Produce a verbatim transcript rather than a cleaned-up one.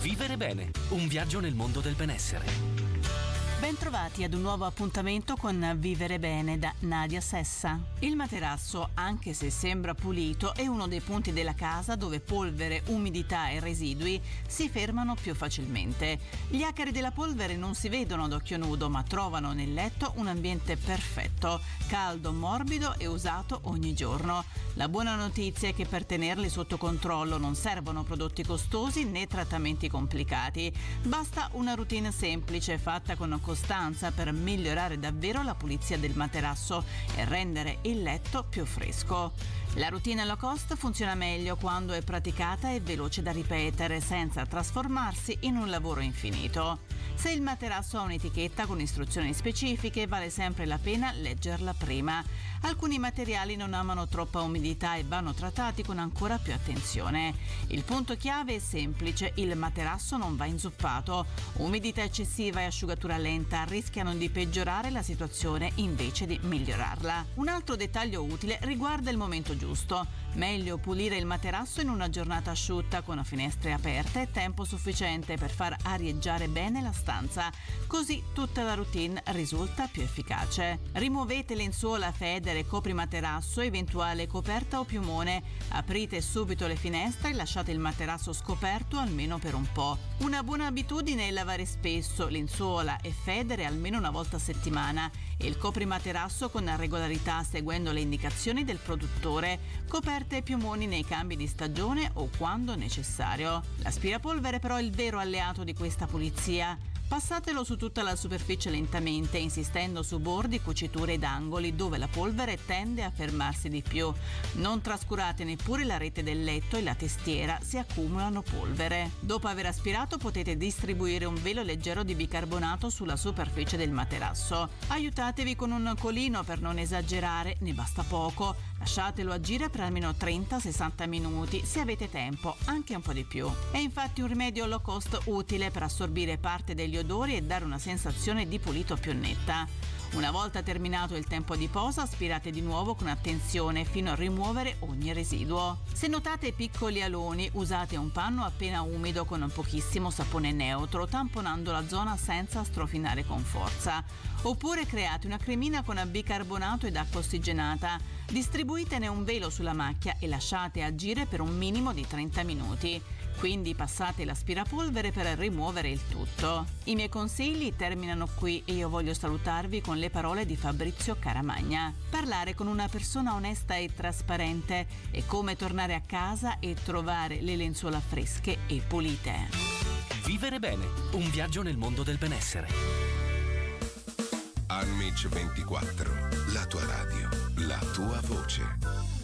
Vivere bene, un viaggio nel mondo del benessere. Bentrovati ad un nuovo appuntamento con Vivere Bene da Nadia Sessa. Il materasso, anche se sembra pulito, è uno dei punti della casa dove polvere, umidità e residui si fermano più facilmente. Gli acari della polvere non si vedono ad occhio nudo, ma trovano nel letto un ambiente perfetto, caldo, morbido e usato ogni giorno. La buona notizia è che per tenerli sotto controllo non servono prodotti costosi né trattamenti complicati. Basta una routine semplice fatta con costanza per migliorare davvero la pulizia del materasso e rendere il letto più fresco. La routine low cost funziona meglio quando è praticata e veloce da ripetere senza trasformarsi in un lavoro infinito. Se il materasso ha un'etichetta con istruzioni specifiche, vale sempre la pena leggerla prima. Alcuni materiali non amano troppa umidità e vanno trattati con ancora più attenzione. Il punto chiave è semplice: il materasso non va inzuppato. Umidità eccessiva e asciugatura lenta rischiano di peggiorare la situazione invece di migliorarla. Un altro dettaglio utile riguarda il momento giusto. Meglio pulire il materasso in una giornata asciutta con finestre aperte e tempo sufficiente per far arieggiare bene la stanza, così tutta la routine risulta più efficace. Rimuovete lenzuola, federe, coprimaterasso, eventuale coperta o piumone, aprite subito le finestre e lasciate il materasso scoperto almeno per un po'. Una buona abitudine è lavare spesso lenzuola e federe almeno una volta a settimana e il coprimaterasso con regolarità seguendo le indicazioni del produttore, coperte e piumoni nei cambi di stagione o quando necessario. L'aspirapolvere però è il vero alleato di questa pulizia. Passatelo su tutta la superficie lentamente, insistendo su bordi, cuciture ed angoli dove la polvere tende a fermarsi di più. Non trascurate neppure la rete del letto e la testiera, si accumulano polvere. Dopo aver aspirato potete distribuire un velo leggero di bicarbonato sulla superficie del materasso. Aiutatevi con un colino per non esagerare, ne basta poco. Lasciatelo agire per almeno trenta sessanta minuti, se avete tempo, anche un po' di più. È infatti un rimedio low cost utile per assorbire parte degli odori e dare una sensazione di pulito più netta. Una volta terminato il tempo di posa, aspirate di nuovo con attenzione fino a rimuovere ogni residuo. Se notate piccoli aloni, usate un panno appena umido con un pochissimo sapone neutro, tamponando la zona senza strofinare con forza. Oppure create una cremina con bicarbonato ed acqua ossigenata. Distribuitene un velo sulla macchia e lasciate agire per un minimo di trenta minuti. Quindi passate l'aspirapolvere per rimuovere il tutto. I miei consigli terminano qui e io voglio salutarvi con le parole di Fabrizio Caramagna. Parlare con una persona onesta e trasparente è come tornare a casa e trovare le lenzuola fresche e pulite. Vivere bene, un viaggio nel mondo del benessere. Amici ventiquattro, la tua radio, la tua voce.